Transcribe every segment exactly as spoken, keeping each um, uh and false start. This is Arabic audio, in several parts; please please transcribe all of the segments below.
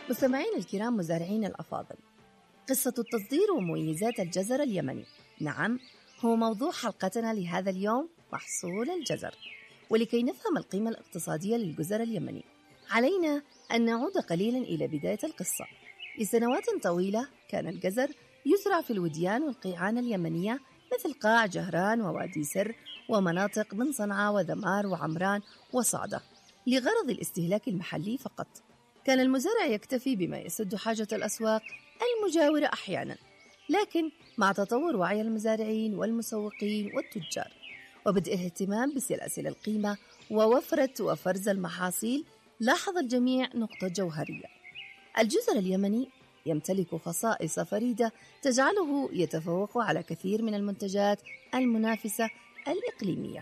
مستمعين الكرام مزارعين الأفاضل، قصة التصدير ومميزات الجزر اليمني، نعم هو موضوع حلقتنا لهذا اليوم، محصول الجزر. ولكي نفهم القيمة الاقتصادية للجزر اليمني علينا أن نعود قليلا إلى بداية القصة. لسنوات طويلة كان الجزر يزرع في الوديان والقيعان اليمنية مثل قاع جهران ووادي سر ومناطق من صنعاء وذمار وعمران وصعدة لغرض الاستهلاك المحلي فقط. كان المزارع يكتفي بما يسد حاجة الأسواق المجاورة أحيانا، لكن مع تطور وعي المزارعين والمسوقين والتجار وبدء الاهتمام بسلاسل القيمة ووفرة وفرز المحاصيل، لاحظ الجميع نقطة جوهرية: الجزر اليمني يمتلك خصائص فريدة تجعله يتفوق على كثير من المنتجات المنافسة الإقليمية.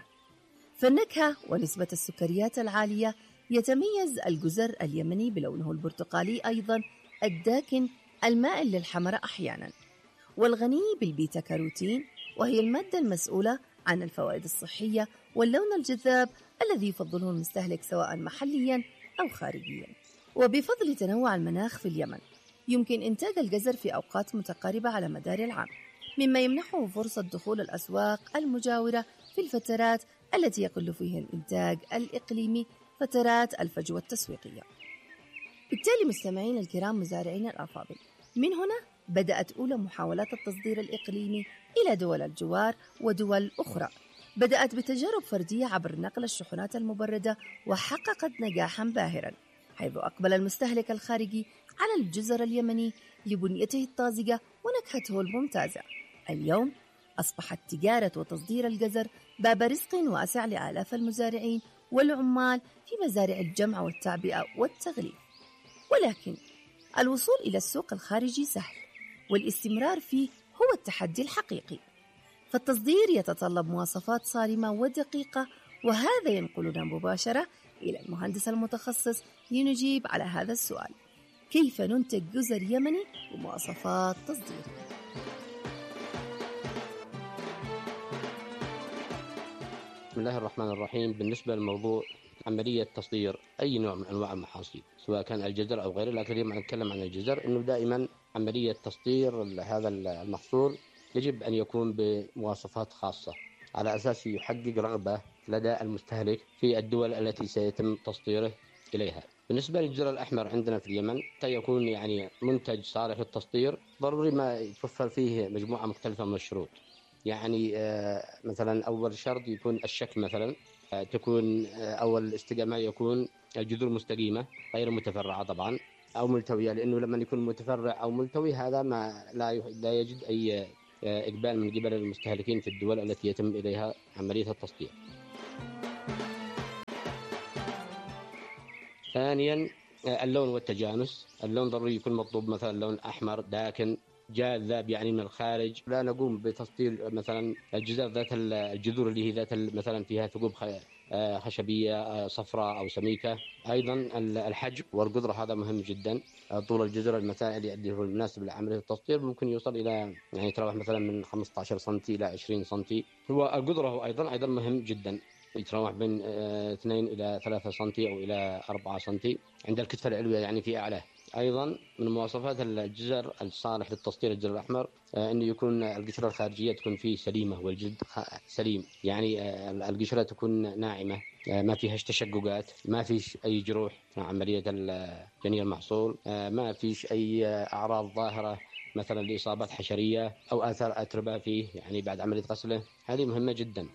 فالنكهة ونسبة السكريات العالية يتميز الجزر اليمني بلونه البرتقالي، أيضا الداكن المائل للحمرة أحيانا، والغني بالبيتا كاروتين وهي المادة المسؤولة عن الفوائد الصحية واللون الجذاب الذي يفضله المستهلك سواء محليا أو خارجيا. وبفضل تنوع المناخ في اليمن يمكن إنتاج الجزر في أوقات متقاربة على مدار العام، مما يمنحه فرصة دخول الأسواق المجاورة في الفترات التي يقل فيها الإنتاج الإقليمي، فترات الفجوة التسويقية. بالتالي مستمعين الكرام مزارعين الأفاضل، من هنا بدأت أولى محاولات التصدير الإقليمي إلى دول الجوار ودول أخرى. بدأت بتجارب فردية عبر نقل الشحنات المبردة وحققت نجاحا باهرا، حيث أقبل المستهلك الخارجي على الجزر اليمني لبنيته الطازجة ونكهته الممتازة. اليوم أصبحت تجارة وتصدير الجزر باب رزق واسع لآلاف المزارعين والعمال في مزارع الجمع والتعبئة والتغليف. ولكن الوصول إلى السوق الخارجي سهل، والاستمرار فيه هو التحدي الحقيقي. فالتصدير يتطلب مواصفات صارمة ودقيقة، وهذا ينقلنا مباشرة إلى المهندس المتخصص لنجيب على هذا السؤال: كيف ننتج جزر يمني بمواصفات تصدير؟ بسم الله الرحمن الرحيم. بالنسبة للموضوع عملية تصدير أي نوع من أنواع المحاصيل سواء كان الجزر أو غيره، لكن اليوم نتكلم عن الجزر، إنه دائما عملية تصدير هذا المحصول يجب أن يكون بمواصفات خاصة على أساس يحقق رغبة لدى المستهلك في الدول التي سيتم تصديره إليها. بالنسبة للجزر الأحمر عندنا في اليمن يكون يعني منتج صالح للتصدير، ضروري ما يتوفر فيه مجموعة مختلفة من الشروط. يعني مثلا أول شرط يكون الشكل، مثلا تكون أول استقامة يكون الجذور مستقيمة غير متفرعة طبعا أو ملتوية، لأنه لما يكون متفرع أو ملتوي هذا ما لا لا يجد أي إقبال من قبل المستهلكين في الدول التي يتم إليها عملية التصدير. ثانيا اللون والتجانس، اللون ضروري يكون مطلوب، مثلا لون أحمر داكن جاذب يعني من الخارج. لا نقوم بتصدير مثلا الجزر ذات الجذور اللي هي ذات مثلا فيها ثقوب خشبية صفراء أو سميكة. أيضا الحجم والقدرة هذا مهم جدا. طول الجزر المسائل اللي هو المناسب لعملية التصدير ممكن يوصل إلى يعني يتراوح مثلا من خمسة عشر سنتي إلى عشرين سنتي. هو القدرة هو أيضا أيضا مهم جدا، يتراوح بين اثنين إلى ثلاثة سنتي أو إلى أربعة سنتي عند الكتفة العلوية يعني في أعلاه. أيضا من مواصفات الجزر الصالح للتصدير الجزر الأحمر أنه يكون القشرة الخارجية تكون فيه سليمة والجلد سليم، يعني القشرة تكون ناعمة ما فيهاش تشققات، ما فيش أي جروح مع عملية جني المحصول، ما فيش أي أعراض ظاهرة مثلا لإصابات حشرية أو آثار أتربة فيه يعني بعد عملية غسله. هذه مهمة جدا.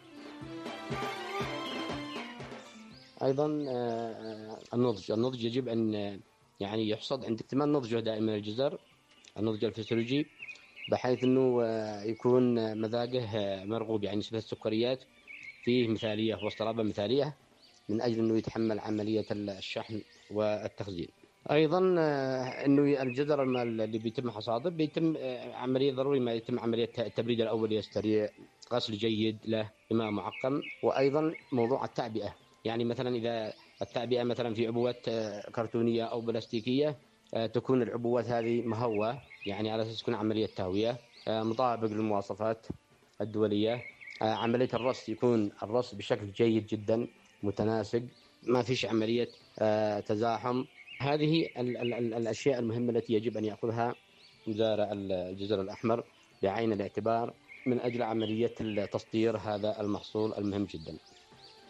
أيضا النضج النضج يجب أن يعني يحصد عند اكتمال نضجه دائما الجزر، النضج الفسيولوجي، بحيث أنه يكون مذاقه مرغوب، يعني نسبة السكريات فيه مثالية واضطرابة مثالية من أجل أنه يتحمل عملية الشحن والتخزين. أيضا أنه الجزر اللي بيتم حصاده بيتم عملية ضروري ما يتم عملية التبريد الأولي السريع، غسل جيد له بماء معقم. وأيضا موضوع التعبئة، يعني مثلا إذا التعبئة مثلا في عبوات كرتونية أو بلاستيكية تكون العبوات هذه مهوى، يعني على أساس تكون عملية تهوية مطابق للمواصفات الدولية. عملية الرص يكون الرص بشكل جيد جدا متناسق، ما فيش عملية تزاحم. هذه ال ال ال الأشياء المهمة التي يجب أن يأخذها مزارع الجزر الأحمر بعين الاعتبار من أجل عملية تصدير هذا المحصول المهم جدا.